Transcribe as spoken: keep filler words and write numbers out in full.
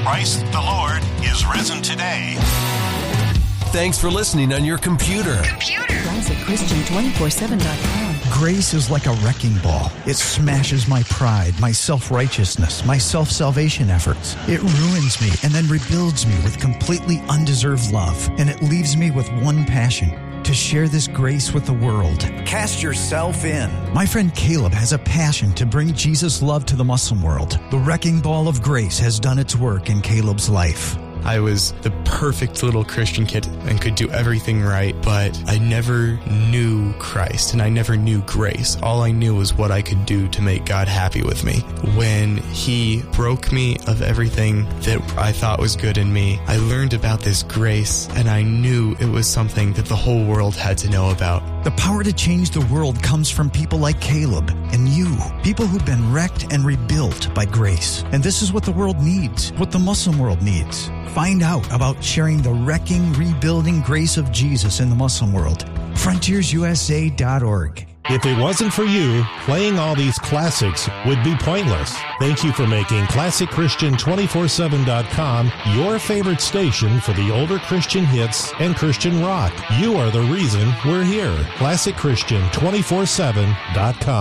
Christ the Lord is risen today. Thanks for listening on your computer. Computer. Classic Christian two four seven dot com. Grace is like a wrecking ball. It smashes my pride, my self-righteousness, my self-salvation efforts. It ruins me and then rebuilds me with completely undeserved love. And it leaves me with one passion: to share this grace with the world. Cast yourself in. My friend Caleb has a passion to bring Jesus' love to the Muslim world. The wrecking ball of grace has done its work in Caleb's life. I was the perfect little Christian kid and could do everything right, but I never knew Christ and I never knew grace. All I knew was what I could do to make God happy with me. When He broke me of everything that I thought was good in me, I learned about this grace and I knew it was something that the whole world had to know about. The power to change the world comes from people like Caleb and you, people who've been wrecked and rebuilt by grace. And this is what the world needs, what the Muslim world needs. Find out about sharing the wrecking, rebuilding grace of Jesus in the Muslim world. frontiers u s a dot org. If it wasn't for you, playing all these classics would be pointless. Thank you for making Classic Christian two forty-seven dot com your favorite station for the older Christian hits and Christian rock. You are the reason we're here. Classic Christian two forty-seven dot com.